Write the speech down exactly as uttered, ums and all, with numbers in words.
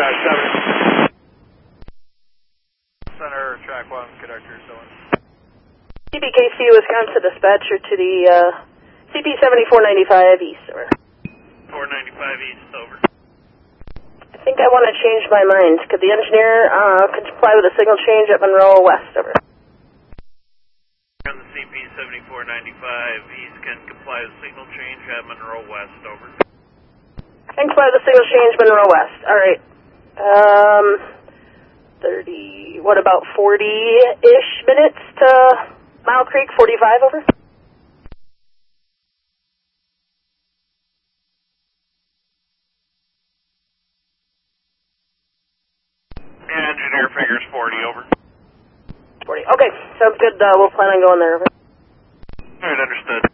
five seven. Center, track one, conductor, so on. C P K C, Wisconsin dispatcher to the uh, C P seventy-four ninety-five east, over. four ninety-five east, over. I think I want to change my mind. Could the engineer uh, comply with a signal change at Monroe West, over? On the C P seventy-four ninety-five east can comply with signal change at Monroe West, over. Can comply with a signal change Monroe West, alright. Um, thirty, what about forty-ish minutes to Mile Creek, forty-five, over? Engineer figures forty, over. forty, okay, sounds good, uh, we'll plan on going there, over. Alright, understood.